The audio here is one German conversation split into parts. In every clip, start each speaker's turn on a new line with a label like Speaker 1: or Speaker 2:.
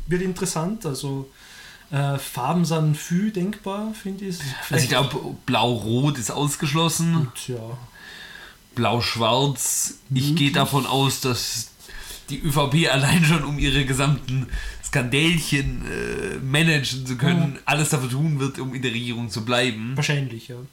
Speaker 1: wird interessant, also Farben sind viel denkbar, finde ich.
Speaker 2: Also ich glaube, Blau-Rot ist ausgeschlossen.
Speaker 1: Und, ja.
Speaker 2: Blau-Schwarz, ich gehe davon aus, dass die ÖVP allein schon, um ihre gesamten Skandälchen managen zu können, alles dafür tun wird, um in der Regierung zu bleiben.
Speaker 1: Wahrscheinlich, ja.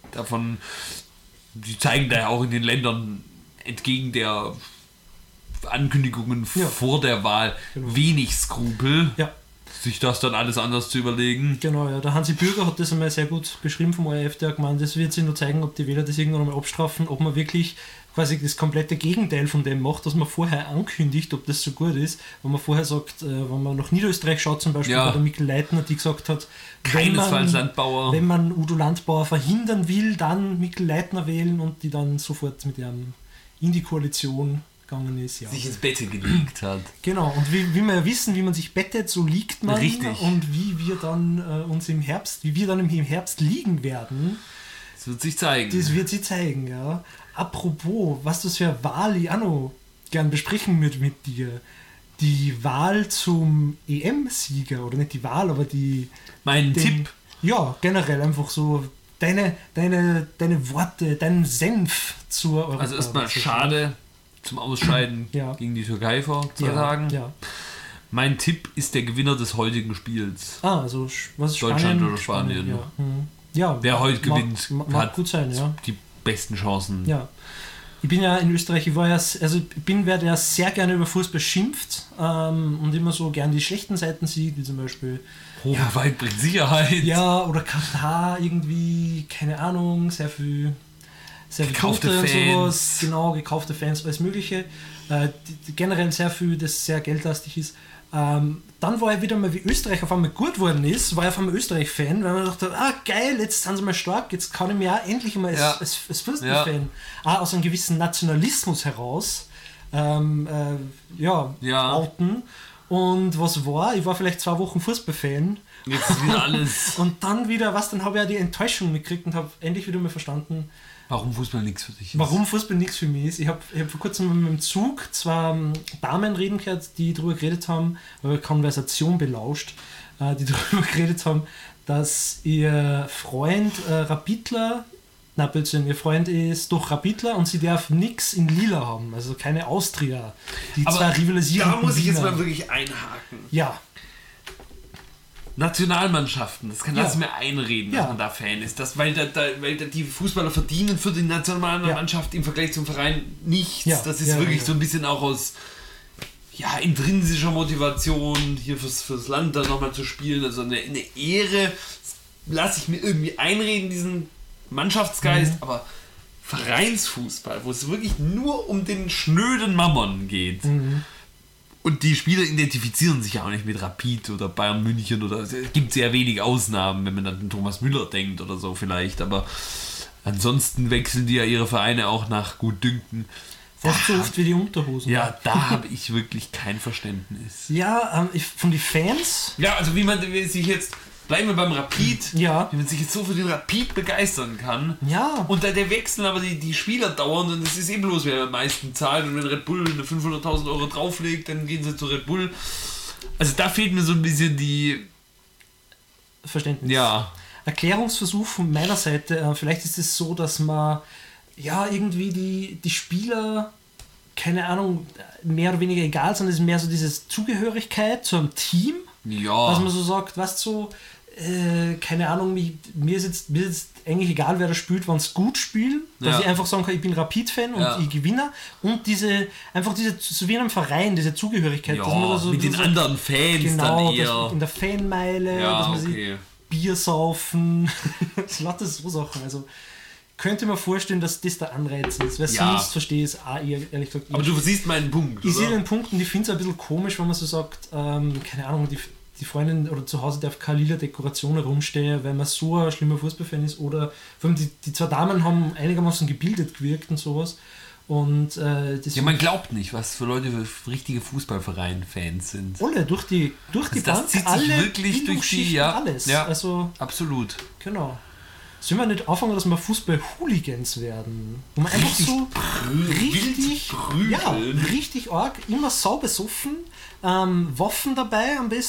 Speaker 2: Die zeigen da ja auch in den Ländern entgegen der Ankündigungen vor der Wahl wenig Skrupel, sich das dann alles anders zu überlegen.
Speaker 1: Genau, ja. Der Hansi Bürger hat das einmal sehr gut beschrieben vom ORF, der hat gemeint, das wird sich nur zeigen, ob die Wähler das irgendwann einmal abstrafen, ob man wirklich quasi das komplette Gegenteil von dem macht, dass man vorher ankündigt, ob das so gut ist, wenn man vorher sagt, wenn man nach Niederösterreich schaut, zum Beispiel bei der Mikl Leitner, die gesagt hat, wenn man Udo Landbauer verhindern will, dann Mikl Leitner wählen, und die dann sofort mit ihm in die Koalition gegangen ist. Ja.
Speaker 2: Sich ins Bett gelegt hat.
Speaker 1: Genau, und wie wir ja wissen, wie man sich bettet, so liegt man.
Speaker 2: Richtig.
Speaker 1: Und wie wir dann im Herbst liegen werden,
Speaker 2: das wird sich zeigen.
Speaker 1: Das wird sich zeigen, ja. Apropos, was das für eine Wahl ich auch noch gern besprechen würde mit dir. Die Wahl zum EM-Sieger, oder nicht die Wahl, aber
Speaker 2: Tipp.
Speaker 1: Ja, generell einfach so deine Worte, deinen Senf zur Europa.
Speaker 2: Also erstmal schade zum Ausscheiden gegen die Türkei vor 2 Tagen.
Speaker 1: Ja.
Speaker 2: Mein Tipp ist der Gewinner des heutigen Spiels.
Speaker 1: Also was ist
Speaker 2: Deutschland oder Spanien?
Speaker 1: Ja,
Speaker 2: wer heute gewinnt,
Speaker 1: hat gut sein,
Speaker 2: die besten Chancen.
Speaker 1: Ja. Ich bin ja in Österreich, wer der sehr gerne über Fußball schimpft und immer so gern die schlechten Seiten sieht, wie zum Beispiel
Speaker 2: Hohenwald bringt Sicherheit.
Speaker 1: Ja, oder Katar irgendwie, keine Ahnung, sehr viel
Speaker 2: gekaufte
Speaker 1: Tote
Speaker 2: Fans.
Speaker 1: Und sowas, genau, gekaufte Fans, alles Mögliche. Generell sehr viel, das sehr geldlastig ist. Dann war ich wieder mal, wie Österreich auf einmal gut geworden ist, war ich auf einmal Österreich-Fan, weil man dachte, geil, jetzt sind sie mal stark, jetzt kann ich mich auch endlich mal als Fußball-Fan aus einem gewissen Nationalismus heraus outen. Und was war? Ich war vielleicht 2 Wochen Fußball-Fan.
Speaker 2: Jetzt ist wieder alles.
Speaker 1: Und dann wieder, dann habe ich ja die Enttäuschung mitgekriegt und habe endlich wieder mal verstanden,
Speaker 2: warum Fußball nichts für dich ist.
Speaker 1: Warum Fußball nichts für mich ist. Ich hab vor kurzem mit dem Zug 2 Damen reden gehört, die darüber geredet haben, Konversation belauscht, die darüber geredet haben, dass ihr Freund ihr Freund ist doch Rapidler und sie darf nichts in Lila haben, also keine Austria. Die
Speaker 2: aber
Speaker 1: zwar rivalisieren.
Speaker 2: Da muss ich jetzt mal wirklich einhaken.
Speaker 1: Ja.
Speaker 2: Nationalmannschaften, das kann das mir einreden, dass man da Fan ist. Weil die Fußballer verdienen für die Nationalmannschaft im Vergleich zum Verein nichts.
Speaker 1: Ja.
Speaker 2: Das ist wirklich so ein bisschen auch aus intrinsischer Motivation, hier fürs Land dann nochmal zu spielen. Also eine Ehre, lasse ich mir irgendwie einreden, diesen Mannschaftsgeist, aber Vereinsfußball, wo es wirklich nur um den schnöden Mammon geht. Und die Spieler identifizieren sich ja auch nicht mit Rapid oder Bayern München oder es gibt sehr wenig Ausnahmen, wenn man an Thomas Müller denkt oder so vielleicht, aber ansonsten wechseln die ja ihre Vereine auch nach Gutdünken.
Speaker 1: Fast so oft wie die Unterhosen.
Speaker 2: Ja, da habe ich wirklich kein Verständnis.
Speaker 1: Ja, von den Fans?
Speaker 2: Ja, also wie man sich jetzt, bleiben wir beim Rapid, wie
Speaker 1: Ja.
Speaker 2: man sich jetzt so für den Rapid begeistern kann.
Speaker 1: Ja.
Speaker 2: Und da der wechseln aber die Spieler dauernd und es ist eben bloß, wer am meisten zahlt und wenn Red Bull eine 500.000 Euro drauflegt, dann gehen sie zu Red Bull. Also da fehlt mir so ein bisschen die
Speaker 1: Verständnis.
Speaker 2: Ja.
Speaker 1: Erklärungsversuch von meiner Seite. Vielleicht ist es so, dass man irgendwie die Spieler, keine Ahnung, mehr oder weniger egal, sondern es ist mehr so diese Zugehörigkeit zu einem Team.
Speaker 2: Ja.
Speaker 1: Was man so sagt, keine Ahnung, mir ist jetzt eigentlich egal, wer da spielt, wenn es gut spielen, dass ich einfach sagen kann, ich bin Rapid-Fan und ich gewinne. Und diese, so wie in einem Verein, diese Zugehörigkeit.
Speaker 2: Ja,
Speaker 1: dass man da so,
Speaker 2: mit den anderen Fans dann eher.
Speaker 1: In der Fanmeile, dass man sich Bier saufen, lauter so Sachen. Also könnte mir vorstellen, dass das der Anreiz ist, weil sonst verstehe ich es auch ehrlich gesagt.
Speaker 2: Aber du siehst meinen Punkt,
Speaker 1: Ich sehe den Punkt und ich finde es ein bisschen komisch, wenn man so sagt, keine Ahnung, die Freundin oder zu Hause darf keine lila Dekoration herumstehen, weil man so ein schlimmer Fußballfan ist, oder vor allem die 2 Damen haben einigermaßen gebildet gewirkt und sowas. Und
Speaker 2: man glaubt nicht, was für Leute für richtige Fußballverein-Fans sind.
Speaker 1: Alle, durch die Bank,
Speaker 2: das zieht sich
Speaker 1: alle
Speaker 2: wirklich durch die,
Speaker 1: alles.
Speaker 2: Ja,
Speaker 1: also,
Speaker 2: absolut.
Speaker 1: Genau. Sollen wir nicht anfangen, dass wir Fußball-Hooligans werden? Wo man einfach so richtig arg, immer sau besoffen, Waffen dabei am besten.